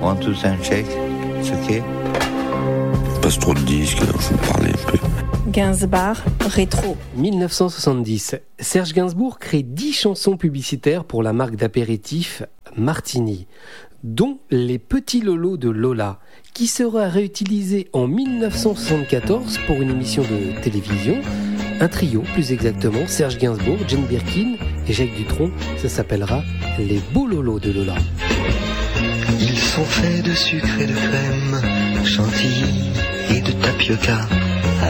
Want to sound check? It's okay. Passe trop de disques, faut parler un peu. Gainsbourg, rétro. 1970, Serge Gainsbourg crée 10 chansons publicitaires pour la marque d'apéritifs Martini, dont Les Petits Lolos de Lola, qui sera réutilisé en 1974 pour une émission de télévision. Un trio, plus exactement, Serge Gainsbourg, Jane Birkin et Jacques Dutronc. Ça s'appellera Les Beaux Lolos de Lola. Ils sont faits de sucre et de crème, chantilly et de tapioca,